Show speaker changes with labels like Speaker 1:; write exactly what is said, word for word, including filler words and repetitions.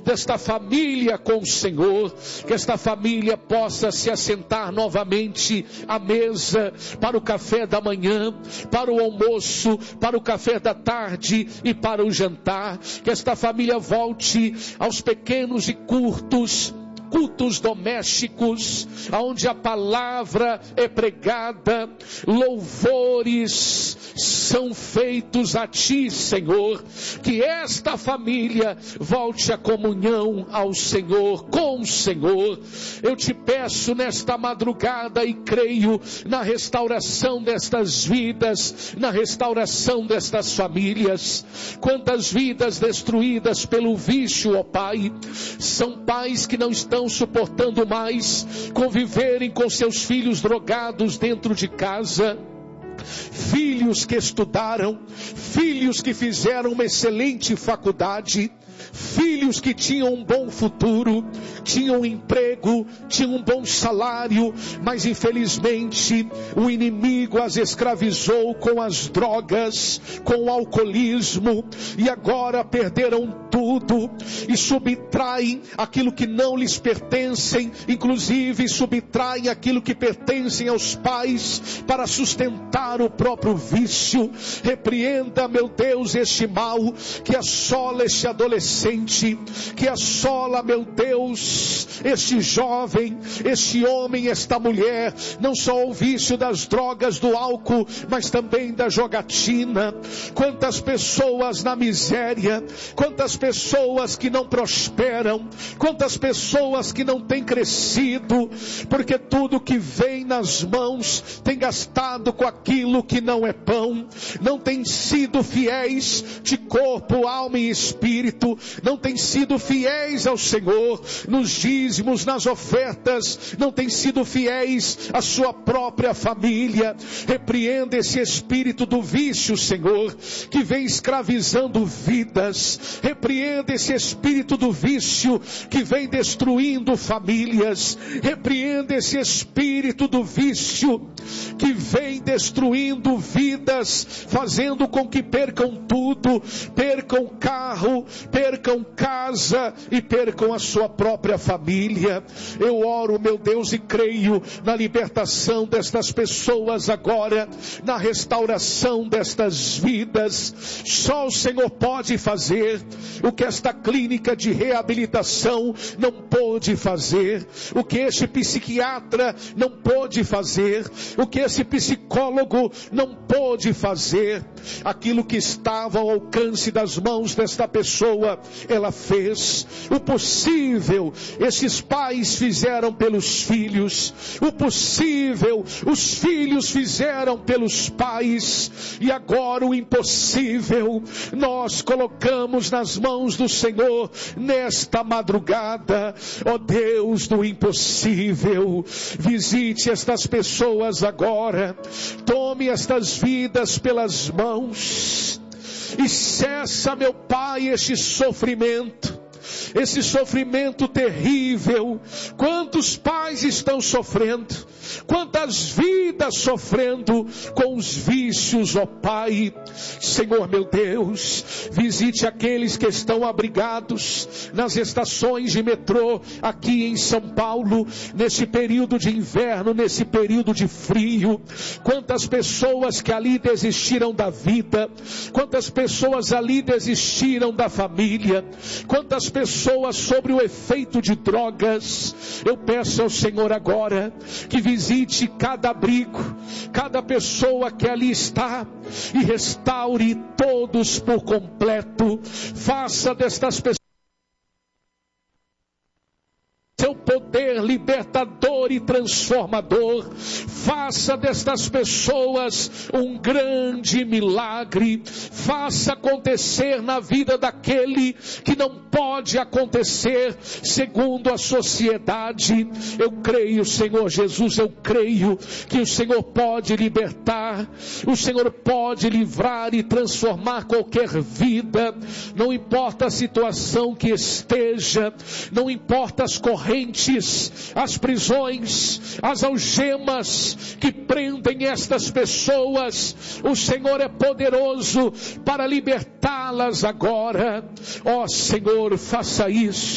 Speaker 1: desta família com o Senhor, que esta família possa se assentar novamente à mesa para o café da manhã, para o almoço, para o café da tarde e para o jantar, que esta família volte aos pequenos e curtos cultos domésticos, onde a palavra é pregada, louvores são feitos a Ti, Senhor, que esta família volte à comunhão ao Senhor, com o Senhor. Eu te peço nesta madrugada e creio na restauração destas vidas, na restauração destas famílias. Quantas vidas destruídas pelo vício, ó Pai, são pais que não estão suportando mais conviverem com seus filhos drogados dentro de casa, filhos que estudaram, filhos que fizeram uma excelente faculdade, filhos que tinham um bom futuro, tinham um emprego, tinham um bom salário, mas infelizmente o inimigo as escravizou com as drogas, com o alcoolismo, e agora perderam tudo e subtraem aquilo que não lhes pertencem, inclusive subtraem aquilo que pertencem aos pais para sustentar o próprio vício. Repreenda, meu Deus, este mal que assola este adolescente, que assola, meu Deus, este jovem, este homem, esta mulher, não só o vício das drogas, do álcool, mas também da jogatina. Quantas pessoas na miséria, quantas pessoas que não prosperam, quantas pessoas que não têm crescido, porque tudo que vem nas mãos tem gastado com aquilo que não é pão, não tem sido fiéis de corpo, alma e espírito, não tem sido fiéis ao Senhor, nos dízimos, nas ofertas, não tem sido fiéis à sua própria família. Repreenda esse espírito do vício, Senhor, que vem escravizando vidas. Repreenda esse espírito do vício que vem destruindo famílias. Repreenda esse espírito do vício que vem destruindo vidas, fazendo com que percam tudo, percam carro, percam casa e percam a sua própria família. Eu oro, meu Deus, e creio na libertação destas pessoas agora, na restauração destas vidas. Só o Senhor pode fazer o que esta clínica de reabilitação não pôde fazer, o que este psiquiatra não pôde fazer, o que esse psicólogo não pôde fazer. Aquilo que estava ao alcance das mãos desta pessoa, ela fez. O possível, esses pais fizeram pelos filhos. O possível, os filhos fizeram pelos pais. E agora o impossível, nós colocamos nas mãos do Senhor nesta madrugada. Ó Deus do impossível, visite estas pessoas agora. Tome estas vidas pelas mãos e cessa, meu Pai, este sofrimento, esse sofrimento terrível. Quantos pais estão sofrendo, quantas vidas sofrendo com os vícios, ó Pai. Senhor meu Deus, visite aqueles que estão abrigados nas estações de metrô aqui em São Paulo, nesse período de inverno, nesse período de frio. Quantas pessoas que ali desistiram da vida, quantas pessoas ali desistiram da família, quantas pessoas sobre o efeito de drogas. Eu peço ao Senhor agora que visite cada abrigo, cada pessoa que ali está, e restaure todos por completo. Faça destas pessoas seu poder libertador e transformador. Faça destas pessoas um grande milagre. Faça acontecer na vida daquele que não pode acontecer segundo a sociedade. Eu creio, Senhor Jesus, eu creio que o Senhor pode libertar, o Senhor pode livrar e transformar qualquer vida. Não importa a situação que esteja, não importa as correntes, as prisões, as algemas que prendem estas pessoas, o Senhor é poderoso para libertá-las agora. Ó Senhor, faça isso.